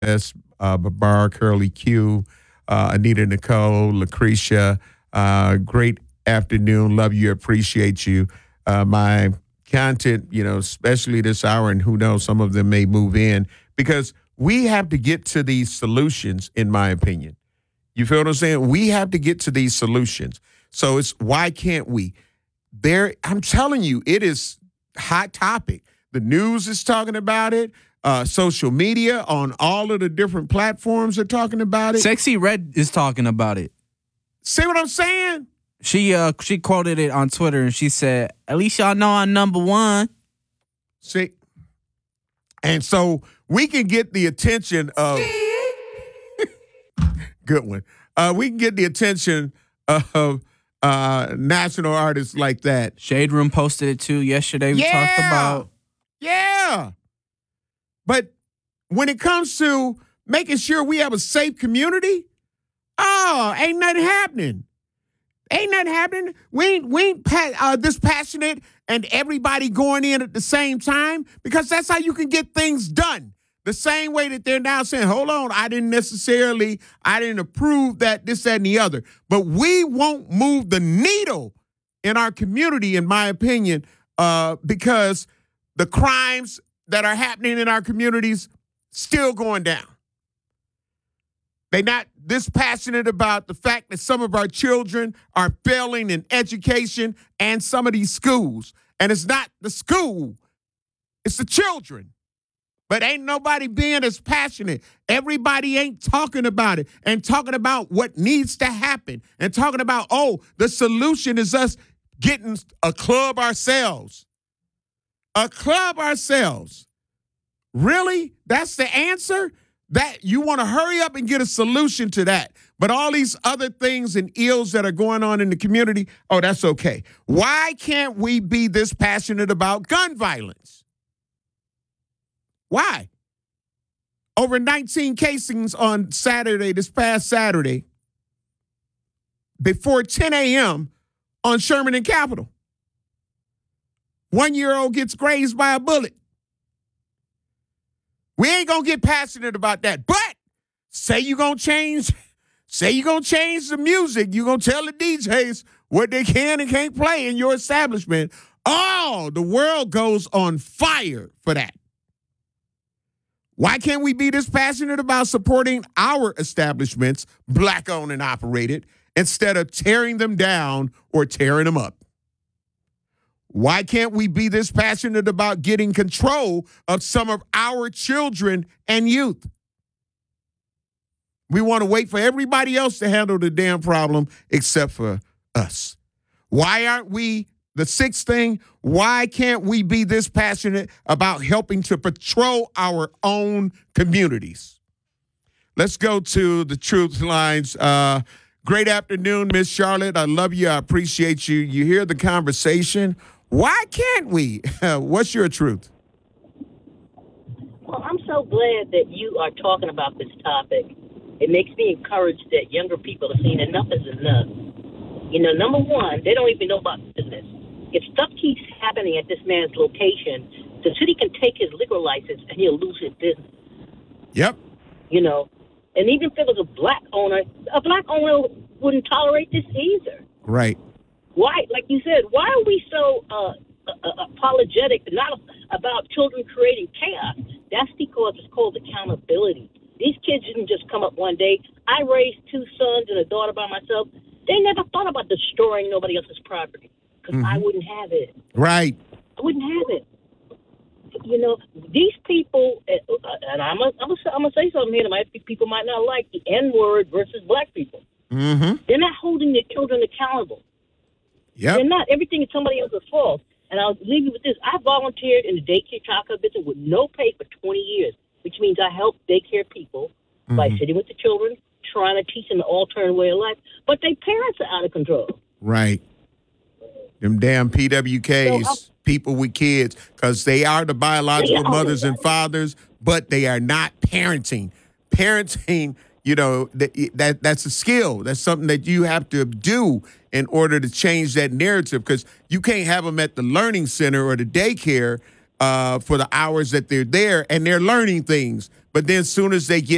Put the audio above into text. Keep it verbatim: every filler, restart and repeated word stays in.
S, uh, Babar, Curly Q, uh, Anita Nicole, Lucretia. Uh, great afternoon. Love you. Appreciate you. Uh, my content, you know, especially this hour, and who knows, some of them may move in because we have to get to these solutions, in my opinion. You feel what I'm saying? We have to get to these solutions. So it's why can't we? There, I'm telling you, it is hot topic. The news is talking about it. Uh, social media on all of the different platforms are talking about it. Sexy Red is talking about it. See what I'm saying? She uh she quoted it on Twitter and she said, "At least y'all know I'm number one." See, and so we can get the attention of good one. Uh, we can get the attention of uh, national artists like that. Shade Room posted it too yesterday. We yeah. talked about yeah. But when it comes to making sure we have a safe community, oh, ain't nothing happening. Ain't nothing happening. We ain't, we ain't pa- uh, this passionate and everybody going in at the same time because that's how you can get things done. The same way that they're now saying, hold on, I didn't necessarily, I didn't approve that, this, that, and the other. But we won't move the needle in our community, in my opinion, uh, because the crimes that are happening in our communities still going down. They're not this passionate about the fact that some of our children are failing in education and some of these schools. And it's not the school, it's the children. But ain't nobody being as passionate. Everybody ain't talking about it and talking about what needs to happen and talking about, oh, the solution is us getting a club ourselves. A club ourselves. Really? That's the answer? That you want to hurry up and get a solution to that. But all these other things and ills that are going on in the community, oh, that's okay. Why can't we be this passionate about gun violence? Why? Over nineteen casings on Saturday, this past Saturday, before ten a.m. on Sherman and Capitol. One-year-old gets grazed by a bullet. We ain't going to get passionate about that. But say you're going to change, say you're going to change the music. You're going to tell the D Js what they can and can't play in your establishment. Oh, the world goes on fire for that. Why can't we be this passionate about supporting our establishments, black-owned and operated, instead of tearing them down or tearing them up? Why can't we be this passionate about getting control of some of our children and youth? We want to wait for everybody else to handle the damn problem except for us. Why aren't we, the sixth thing, why can't we be this passionate about helping to patrol our own communities? Let's go to the truth lines. Uh, great afternoon, Miss Charlotte. I love you. I appreciate you. You hear the conversation. Why can't we? What's your truth? Well, I'm so glad that you are talking about this topic. It makes me encouraged that younger people are saying enough is enough. You know, number one, they don't even know about business. If stuff keeps happening at this man's location, the city can take his liquor license and he'll lose his business. Yep. You know, and even if it was a black owner, a black owner wouldn't tolerate this either. Right. Why, like you said, why are we so uh, uh, apologetic, not about children creating chaos? That's because it's called accountability. These kids didn't just come up one day. I raised two sons and a daughter by myself. They never thought about destroying nobody else's property because mm-hmm. I wouldn't have it. Right. I wouldn't have it. You know, these people, and I'm going to say something here that people might not like, the N-word versus black people. Mm-hmm. They're not holding their children accountable. Yep. They're not. Everything is somebody else's fault. And I'll leave you with this. I volunteered in the daycare childcare business with no pay for twenty years, which means I help daycare people mm-hmm. by sitting with the children, trying to teach them an alternative way of life. But their parents are out of control. Right. Them damn P W Ks, so people with kids, because they are the biological mothers and fathers, but they are not parenting. Parenting, you know, that, that that's a skill. That's something that you have to do in order to change that narrative, because you can't have them at the learning center or the daycare uh, for the hours that they're there and they're learning things. But then as soon as they get